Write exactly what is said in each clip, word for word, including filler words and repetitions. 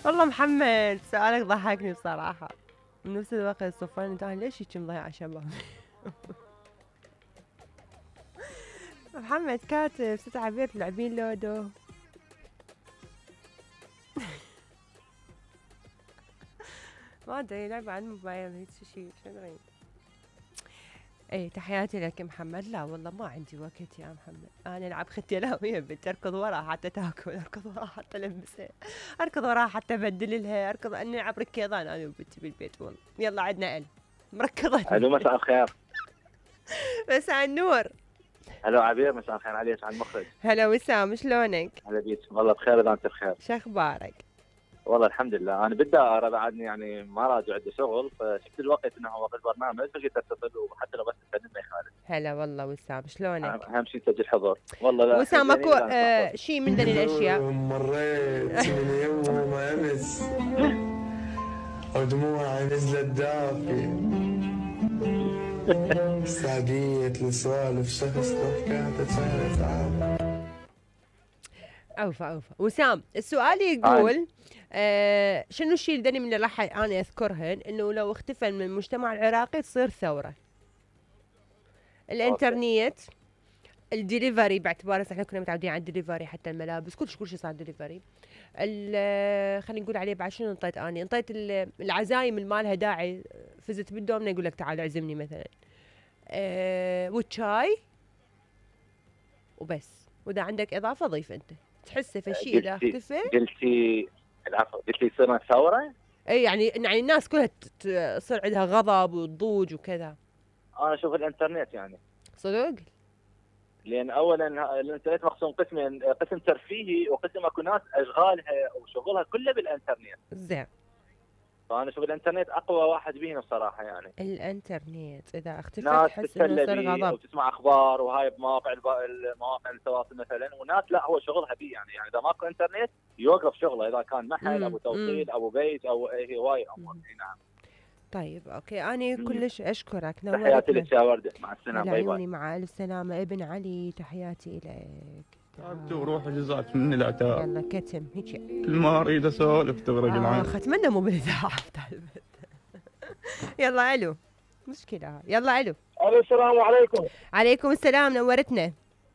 والله محمد سؤالك ضحكني بصراحة. بنفس الوقت صفان انت ليش هيك مضيع شباب؟ محمد كاتب ست عبير تلعبين لودو. ما ادري لعبة على الموبايل هيك شيء شو ادري. ايه تحياتي لك محمد. لا والله ما عندي وقت يا محمد، انا العب ختي لا وهي بنت اركض وراها حتى تاكل، اركض وراها حتى البسها، اركض وراها حتى ابدل لها، اركض اني العب ركيضان انا وبنتي بالبيت والله. يلا عندنا ال مركضه. الو مساء الخير. مساء النور. الو عبير مساء الخير عليك على المخرج. هلا وسام شلونك؟ هلا بيك والله بخير اذا انت بخير. شو اخبارك؟ والله الحمد لله. انا بالدائره بعدني يعني ما راجع عندي شغل، فشفت الوقت انه وقت البرنامج فجيت اتصل وحتى لو بس تكلم ما يخالف. هلا والله وسام شلونك؟ اهم شيء تسجل حضور. والله لا وسام اكو آه شيء من ذني الاشياء مريت من يوم امس ودموعي نزلت دافية سعدية لسوالف شخص كانت ثلاث عام. اوفى اوفى. وسام السؤال يقول آه شنو الشيء الذي من اللي راح انا اذكرهن انه لو اختفى من المجتمع العراقي تصير ثوره؟ الانترنت، الدليفري باعتبار احنا كنا متعودين على الدليفري، حتى الملابس كل شيء كل شيء صار دليفري. خلينا نقول عليه بعد شنو انطيت اني انطيت العزايم اللي ما لها داعي، فزت بالدومنا يقول لك تعال اعزمني مثلا. أه والشاي وبس. واذا عندك اضافه ضيف انت تحسه في شيء اذا اختفى. قلتي العفو قلتي صرنا ثوره؟ اي يعني يعني الناس كلها تصير عندها غضب وضوج وكذا. انا اشوف الانترنت يعني صدق؟ لان اولا الانترنت مقسوم قسمين، قسم ترفيهي وقسم اكو ناس اشغالها وشغلها كله بالانترنت. زين. فانا اشوف الانترنت اقوى واحد بيهم الصراحه يعني. الانترنت اذا اختفى ناس تحس انه يصير غضب وتسمع اخبار وهاي بمواقع المواقع التواصل مثلا، وناس لا هو شغلها بيه يعني يعني اذا ماكو انترنت يوقف شغله، اذا كان محل ابو توصيل ابو بيت او هواي امور. نعم. طيب اوكي انا كلش اشكرك. تحياتي لك يا ورده، مع السلامه. باي باي. مع الف سلامه ابن علي، تحياتي لك. تعبت وروح جزات مني العتاب. يلا كتم هيك كل ما اريد اسولف تغرق آه العين. اتمنى مو بالاذاعه. يلا الو مشكله. يلا الو. الو السلام عليكم. عليكم السلام نورتنا.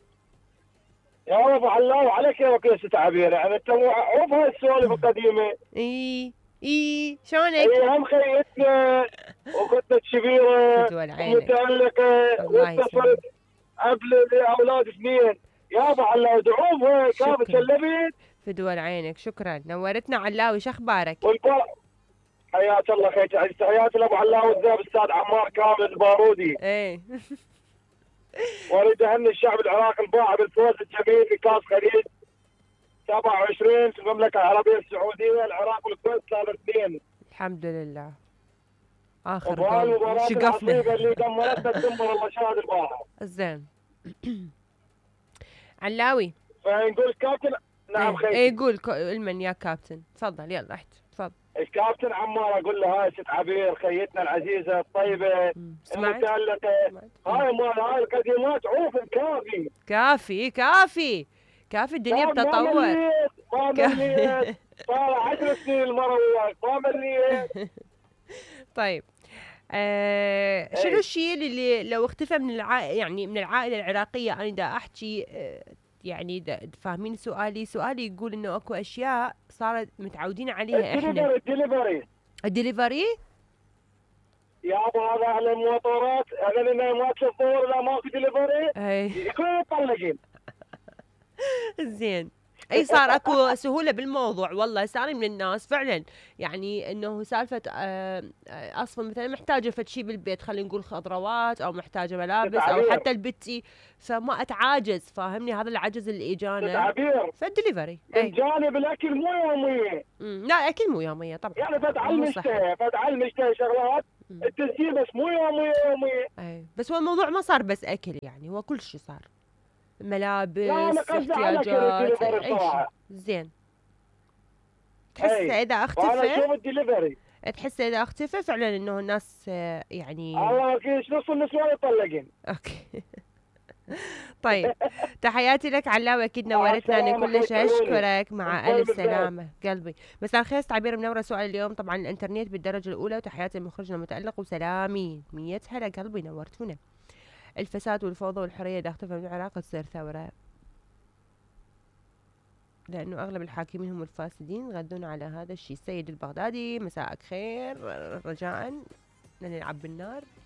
يا ابو علاو عليك يا وكيل ست عبير، يعني انت عوف هاي السوالف القديمه. اي اي شلونك؟ اي هم خيتنا وكنت كبيره ومتالقه واتصلت قبل اولاد اثنين. يا ابو علاو دعوم هيك كانت شلبت. فدوى عينك شكرا نورتنا علاوي. شو اخبارك؟ حياك الله خير. تحياتي لابو علاوي الذهب استاذ عمار كامل البارودي. ايه واريد اهني الشعب العراقي الباعث بالفوز الجميل في كاس خليج سبعة وعشرين في المملكه العربيه السعوديه. العراق والكويت صار اثنين. الحمد لله. اخر جول شقفنا اللي دمرتنا تدمر الله شاهد البارحه. زين. علاوي فنقول كابتن. نعم خير. ايه قول المن يا كابتن تفضل. يلا احكي تفضل. الكابتن عمار اقول له هاي ست عبير خيتنا العزيزه الطيبه المتالقه، هاي مال هاي القديمات عوف كافي كافي كافي كافي الدنيا بتطور. ما مليت صار عشر سنين المره وياك ما مليت. طيب آه شنو الشيء اللي لو اختفى من العائله يعني من العائله العراقيه انا دا احكي آه يعني فاهمين سؤالي؟ سؤالي يقول انه اكو اشياء صارت متعودين عليها احنا. الدليفري الدليفري يا ابو هذا على الموتورات هذول ما تشوفون لا ماكو دليفري يكونوا مطلقين. زين. اي صار اكو سهوله بالموضوع والله. صار من الناس فعلا يعني انه سالفه اصلا مثلا محتاجه فد شيء بالبيت خلينا نقول خضروات او محتاجه ملابس او حتى البتي فما اتعاجز فاهمني. هذا العجز اللي اجانا فالدليفري. من جانب الاكل مو يوميه. لا اكل مو يوميه طبعا يعني فد على المشتهى فد على المشتهى شغلات التسجيل بس مو يوميه يوميه. اي بس هو الموضوع ما صار بس اكل يعني هو كل شيء صار ملابس احتياجات اي شيء. زين. تحس اذا اختفى تحس اذا اختفى فعلا انه الناس يعني الله اكيد نص النسوان يطلقين. اوكي. طيب تحياتي لك علاوي، اكيد نورتنا، انا كلش اشكرك. مع الف سلامه قلبي. مساء الخير تعبير منوره. سؤال اليوم طبعا الانترنت بالدرجه الاولى، وتحياتي لمخرجنا المتالق وسلامي. مية هلا قلبي، نورتونا. الفساد والفوضى والحريه اذا اختفى من العراق تصير ثوره، لانه اغلب الحاكمين هم الفاسدين يغذون على هذا الشيء. السيد البغدادي مساءك خير، رجاء لا نلعب بالنار.